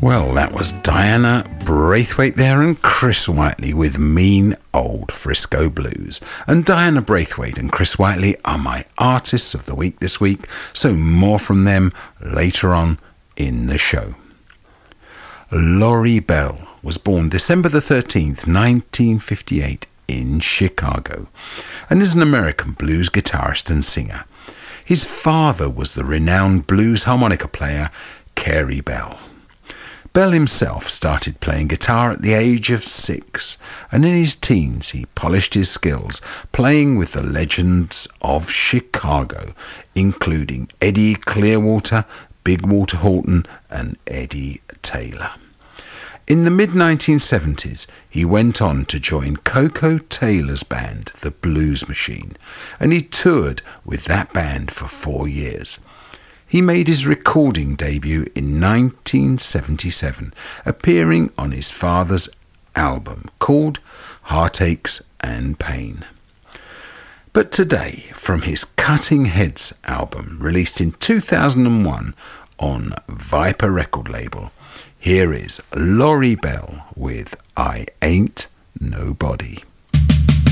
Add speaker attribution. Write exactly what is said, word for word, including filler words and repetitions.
Speaker 1: Well, that was Diana Braithwaite there and Chris Whiteley with Mean Old Frisco Blues. And Diana Braithwaite and Chris Whiteley are my artists of the week this week, so more from them later on in the show. Laurie Bell was born December the thirteenth, nineteen fifty-eight in Chicago, and is an American blues guitarist and singer. His father was the renowned blues harmonica player Carey Bell. Bell himself started playing guitar at the age of six, and in his teens he polished his skills playing with the legends of Chicago, including Eddie Clearwater, Big Walter Horton and Eddie Taylor. In the mid nineteen seventies, he went on to join Coco Taylor's band, The Blues Machine, and he toured with that band for four years. He made his recording debut in nineteen seventy-seven, appearing on his father's album called Heartaches and Pain. But today, from his Cutting Heads album, released in two thousand one on Viper record label, here is Laurie Bell with I Ain't Nobody.